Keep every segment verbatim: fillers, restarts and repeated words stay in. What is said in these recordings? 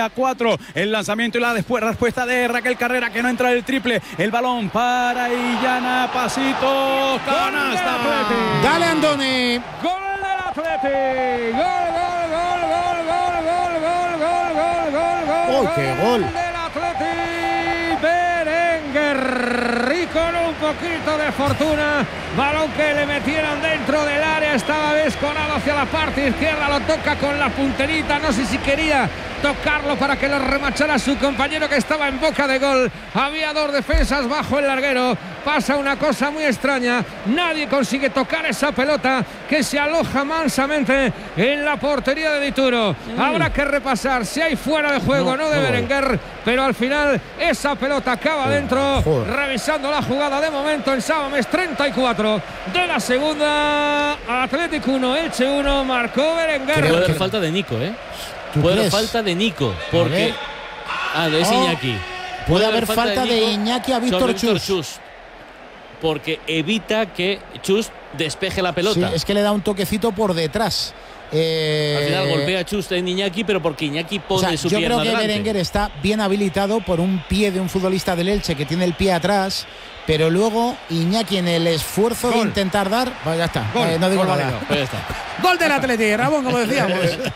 a cuatro. El lanzamiento y la después respuesta de Raquel Carrera, que no entra el triple. El balón para Illana, pasito, canasta. Dale, Andoni. Gol del Atleti. Gol, gol, gol, gol, gol, gol, gol, gol, gol, gol, gol. ¡Oh, qué gol! Del Atleti. Berenguer. Y con un poquito de fortuna, balón que le metieron dentro del área, estaba descolado hacia la parte izquierda, lo toca con la punterita, no sé si quería tocarlo para que lo remachara su compañero que estaba en boca de gol. Había dos defensas bajo el larguero. Pasa una cosa muy extraña, nadie consigue tocar esa pelota que se aloja mansamente en la portería de Dituro. Mm. Habrá que repasar si hay fuera de juego, no, no de no. Berenguer, pero al final esa pelota acaba dentro. Joder. Revisando la jugada de momento en Sábames, treinta y cuatro de la segunda. Atlético uno, Elche uno, marcó Berenguer. Puede haber falta de Nico, ¿eh? Puede haber falta de Nico, porque... Ah, es oh. Iñaki. Puede, Puede haber falta, falta de, de Iñaki a Víctor Chus. Chus. Porque evita que Chus despeje la pelota. Sí, es que le da un toquecito por detrás. Eh, Al final golpea a Chus en Iñaki, pero porque Iñaki pone o sea, su yo pierna creo que delante. Berenguer está bien habilitado por un pie de un futbolista del Elche que tiene el pie atrás, pero luego Iñaki en el esfuerzo gol. de intentar dar, pues ya está, gol, eh, no digo gol, nada. Pues ya está. Gol del Atleti, Ramón, como decíamos.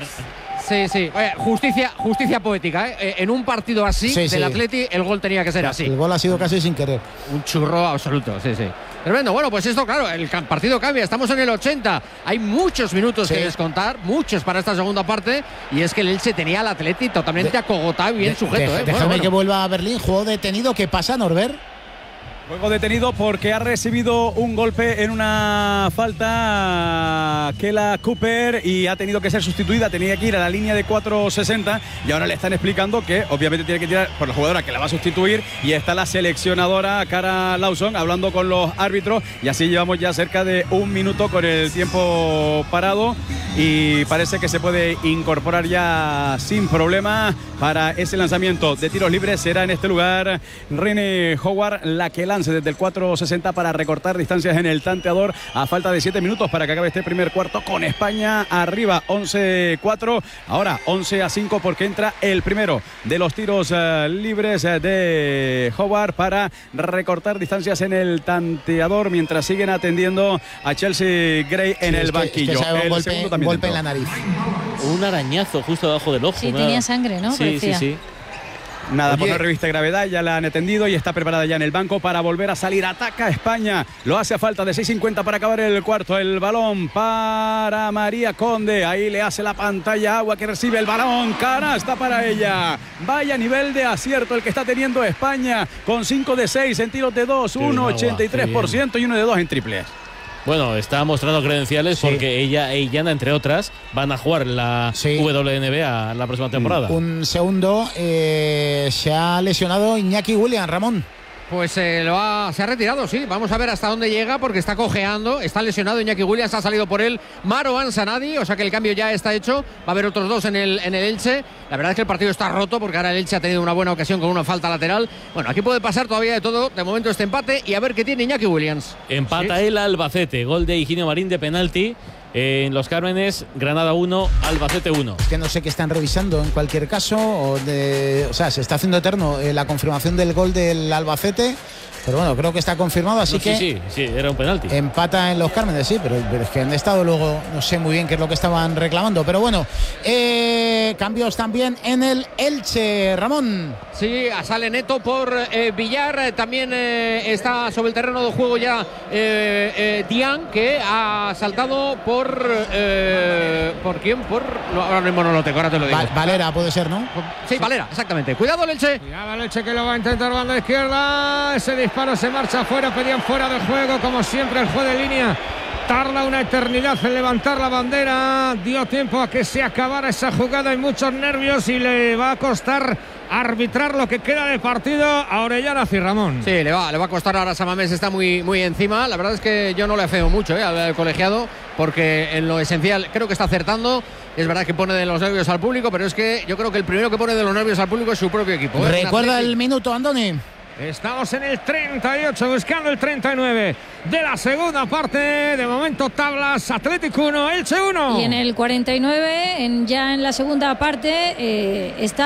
Sí, sí. Oye, justicia, justicia poética, ¿eh? En un partido así sí, del sí. Atleti, el gol tenía que ser así. El gol ha sido casi sin querer. Un churro absoluto, sí, sí. Tremendo. Bueno, pues esto, claro, el partido cambia. Estamos en el ochenta. Hay muchos minutos sí. que descontar, muchos para esta segunda parte. Y es que el Elche tenía al Atleti totalmente de, acogotado y bien de, sujeto. De, ¿eh? Déjame bueno, bueno. que vuelva a Berlín. Juego detenido. ¿Qué pasa, Norbert? Juego detenido porque ha recibido un golpe en una falta Kela Cooper y ha tenido que ser sustituida, tenía que ir a la línea de cuatro sesenta y ahora le están explicando que obviamente tiene que tirar por la jugadora que la va a sustituir y está la seleccionadora Cara Lawson hablando con los árbitros y así llevamos ya cerca de un minuto con el tiempo parado y parece que se puede incorporar ya sin problema para ese lanzamiento de tiros libres. Será en este lugar René Howard la que la desde el cuatro sesenta para recortar distancias en el tanteador a falta de siete minutos para que acabe este primer cuarto con España arriba once cuatro, ahora once a cinco porque entra el primero de los tiros uh, libres uh, de Howard para recortar distancias en el tanteador mientras siguen atendiendo a Chelsea Gray en sí, el banquillo. Es que, es que el golpe, segundo también golpe en la nariz. Un arañazo justo debajo del ojo. Sí, una... tenía sangre, ¿no? Sí, Parecía. sí, sí. Nada, Oye. por no revista gravedad, ya la han atendido y está preparada ya en el banco para volver a salir. Ataca España, lo hace a falta de seis cincuenta para acabar el cuarto. El balón para María Conde, ahí le hace la pantalla Agua que recibe el balón, canasta para ella. Vaya nivel de acierto el que está teniendo España con cinco de seis en tiros de dos, uno ochenta y tres por ciento y uno de dos en triples. Bueno, está mostrando credenciales sí. porque ella e Illana, entre otras, van a jugar la sí. W N B A la próxima temporada. Un segundo, eh, se ha lesionado Iñaki Williams, Ramón. Pues eh, lo ha, se ha retirado, sí. Vamos a ver hasta dónde llega porque está cojeando, está lesionado Iñaki Williams, ha salido por él Maro Ansanadi, o sea que el cambio ya está hecho. Va a haber otros dos en el, en el Elche. La verdad es que el partido está roto porque ahora el Elche ha tenido una buena ocasión con una falta lateral. Bueno, aquí puede pasar todavía de todo. De momento este empate y a ver qué tiene Iñaki Williams. Empata ¿Sí? el Albacete, gol de Higinio Marín de penalti. En Los Cármenes, Granada uno, Albacete uno. Es que no sé qué están revisando en cualquier caso. O, de, o sea, se está haciendo eterno eh, la confirmación del gol del Albacete. Pero bueno, creo que está confirmado, así no, sí, que... Sí, sí, era un penalti. Empata en Los Cármenes, sí, pero, pero es que han estado luego... No sé muy bien qué es lo que estaban reclamando. Pero bueno, eh, cambios también en el Elche, Ramón. Sí, sale Neto por eh, Villar. También eh, está sobre el terreno de juego ya eh, eh, Dian, que ha saltado por... Eh, ¿Por quién? Por... No, ahora mismo no lo tengo, ahora te lo digo. Val Valera puede ser, ¿no? Sí, Valera, exactamente. Cuidado el Elche. Cuidado el Elche que lo va a intentar banda izquierda. Ese disparo se marcha afuera, pedían fuera de juego, como siempre el juez de línea tarda una eternidad en levantar la bandera, dio tiempo a que se acabara esa jugada, hay muchos nervios y le va a costar arbitrar lo que queda de partido a Orellana y Ramón. Sí, le va, le va a costar ahora. Samamés está muy, muy encima, la verdad es que yo no le afeo mucho eh, al colegiado, porque en lo esencial creo que está acertando. Es verdad que pone de los nervios al público, pero es que yo creo que el primero que pone de los nervios al público es su propio equipo. ¿eh? Recuerda el minuto, Andoni. Estamos en el treinta y ocho buscando el treinta y nueve de la segunda parte. De momento tablas, Atlético uno, Elche uno. Y en el cuarenta y nueve, en, ya en la segunda parte, eh, está